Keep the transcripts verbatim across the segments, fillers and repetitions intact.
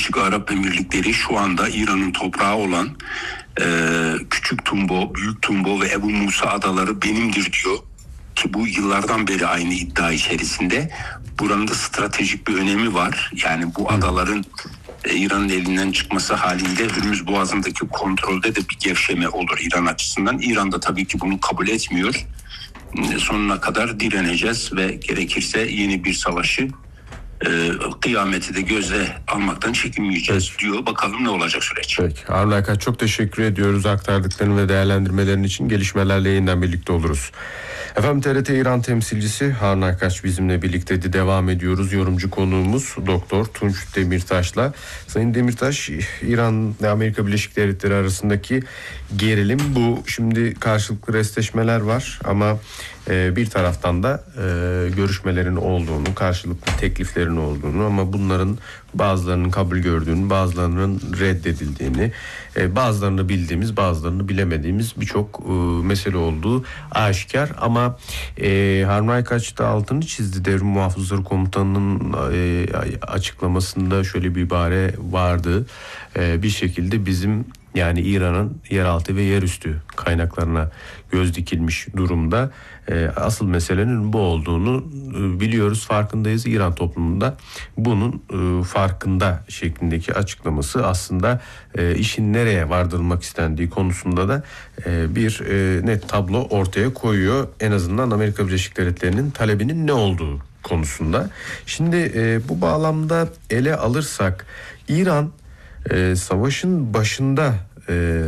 Birleşik Arap Emirlikleri şu anda İran'ın toprağı olan e, Küçük Tumbo, Büyük Tumbo ve Ebu Musa adaları benimdir diyor. Ki bu yıllardan beri aynı iddia içerisinde. Buranın da stratejik bir önemi var. Yani bu adaların e, İran'ın elinden çıkması halinde Hürmüz Boğazı'ndaki kontrolde de bir gevşeme olur İran açısından. İran da tabii ki bunu kabul etmiyor. E, sonuna kadar direneceğiz ve gerekirse yeni bir savaşı, e, kıyameti de gözle almaktan çekinmeyeceğiz Peki. diyor. Bakalım ne olacak süreç. Peki. Harun Aykaç, çok teşekkür ediyoruz aktardıkların ve değerlendirmelerin için. Gelişmelerle yeniden birlikte oluruz. Efendim, T R T İran temsilcisi Harun Aykaç bizimle birlikteydi. Devam ediyoruz. Yorumcu konuğumuz Doktor Tunç Demirtaş'la. Sayın Demirtaş, İran ve Amerika Birleşik Devletleri arasındaki gerilim bu. Şimdi karşılıklı restleşmeler var ama e, bir taraftan da e, görüşmelerin olduğunu, karşılıklı tekliflerin olduğunu ama bunların bazılarının kabul gördüğünü, bazılarının reddedildiğini, e, bazılarını bildiğimiz, bazılarını bilemediğimiz birçok e, mesele olduğu aşikar. Ama e, Harun Aykaç da altını çizdi. Devrim Muhafızları Komutanı'nın e, açıklamasında şöyle bir ibare vardı. E, bir şekilde bizim, yani İran'ın yeraltı ve yerüstü kaynaklarına göz dikilmiş durumda. E, asıl meselenin bu olduğunu e, biliyoruz, farkındayız. İran toplumunda bunun e, farkında şeklindeki açıklaması aslında e, işin nereye vardırılmak istendiği konusunda da e, bir e, net tablo ortaya koyuyor. En azından Amerika Birleşik Devletleri'nin talebinin ne olduğu konusunda. Şimdi e, bu bağlamda ele alırsak İran e, savaşın başında e,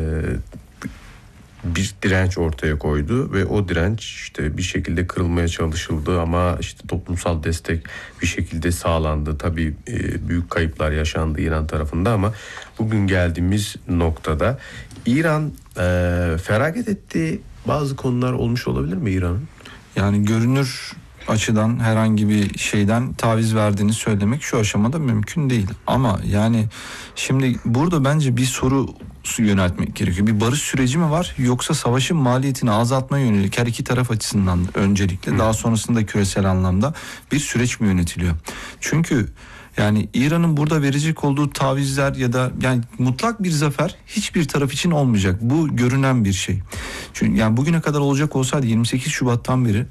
bir direnç ortaya koydu ve o direnç işte bir şekilde kırılmaya çalışıldı ama işte toplumsal destek bir şekilde sağlandı. Tabii e, büyük kayıplar yaşandı İran tarafında ama bugün geldiğimiz noktada İran e, feragat ettiği bazı konular olmuş olabilir mi İran'ın? Yani görünür açıdan herhangi bir şeyden taviz verdiğini söylemek şu aşamada mümkün değil. Ama yani şimdi burada bence bir soru yöneltmek gerekiyor. Bir barış süreci mi var, yoksa savaşın maliyetini azaltmaya yönelik her iki taraf açısından öncelikle, daha sonrasında küresel anlamda bir süreç mi yönetiliyor? Çünkü yani İran'ın burada verecek olduğu tavizler ya da yani mutlak bir zafer hiçbir taraf için olmayacak. Bu görünen bir şey. Çünkü yani bugüne kadar olacak olsaydı, yirmi sekiz Şubat'tan beri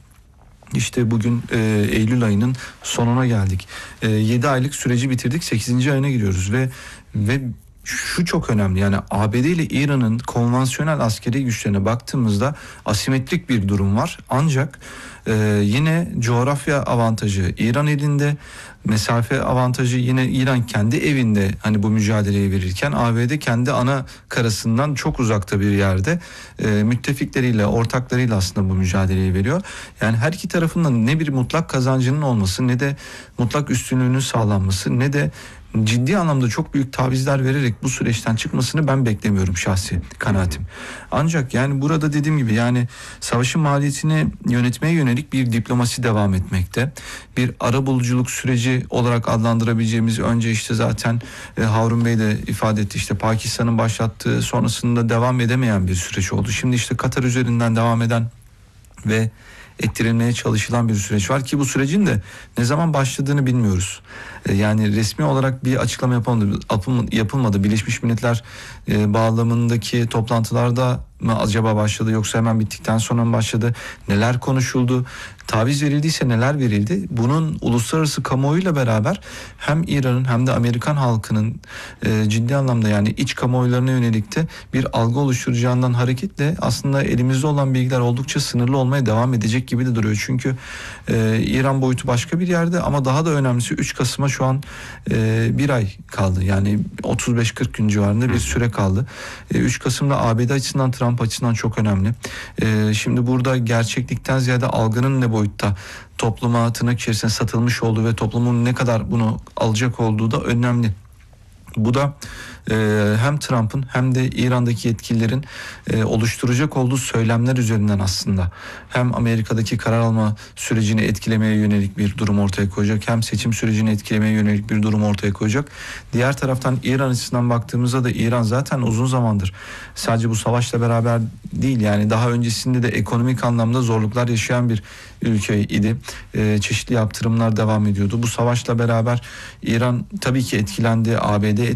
İşte bugün e, Eylül ayının sonuna geldik. E, yedi aylık süreci bitirdik. sekizinci ayına giriyoruz ve ve şu çok önemli. Yani A B D ile İran'ın konvansiyonel askeri güçlerine baktığımızda asimetrik bir durum var. Ancak e, yine coğrafya avantajı İran elinde, mesafe avantajı yine İran kendi evinde hani bu mücadeleyi verirken, A B D kendi ana karasından çok uzakta bir yerde e, müttefikleriyle, ortaklarıyla aslında bu mücadeleyi veriyor. Yani her iki tarafından ne bir mutlak kazancının olması, ne de mutlak üstünlüğünün sağlanması, ne de ciddi anlamda çok büyük tavizler vererek bu süreçten çıkmasını ben beklemiyorum şahsi kanaatim. Ancak yani burada dediğim gibi yani savaşın maliyetini yönetmeye yönelik bir diplomasi devam etmekte. Bir arabuluculuk süreci olarak adlandırabileceğimiz, önce işte zaten e, Harun Bey de ifade etti, işte Pakistan'ın başlattığı, sonrasında devam edemeyen bir süreç oldu. Şimdi işte Katar üzerinden devam eden ve ettirilmeye çalışılan bir süreç var ki bu sürecin de ne zaman başladığını bilmiyoruz. Yani resmi olarak bir açıklama yapılmadı. yapılmadı. Birleşmiş Milletler e, bağlamındaki toplantılarda mı acaba başladı, yoksa hemen bittikten sonra mı başladı? Neler konuşuldu? Taviz verildiyse neler verildi? Bunun uluslararası kamuoyuyla beraber hem İran'ın hem de Amerikan halkının e, ciddi anlamda yani iç kamuoylarına yönelik de bir algı oluşturacağından hareketle aslında elimizde olan bilgiler oldukça sınırlı olmaya devam edecek gibi de duruyor. Çünkü e, İran boyutu başka bir yerde ama daha da önemlisi üç Kasım'a şu an e, bir ay kaldı. Yani otuz beş kırk gün civarında bir süre kaldı. E, üç Kasım'da A B D açısından, Trump açısından çok önemli. E, şimdi burada gerçeklikten ziyade algının ne boyutta topluma tırnak içerisinde satılmış olduğu ve toplumun ne kadar bunu alacak olduğu da önemli. Bu da e, hem Trump'ın hem de İran'daki yetkililerin e, oluşturacak olduğu söylemler üzerinden aslında hem Amerika'daki karar alma sürecini etkilemeye yönelik bir durum ortaya koyacak, hem seçim sürecini etkilemeye yönelik bir durum ortaya koyacak. Diğer taraftan İran açısından baktığımızda da İran zaten uzun zamandır sadece bu savaşla beraber değil, yani daha öncesinde de ekonomik anlamda zorluklar yaşayan bir ülke idi. E, çeşitli yaptırımlar devam ediyordu. Bu savaşla beraber İran tabii ki etkilendi, A B D etkilendi.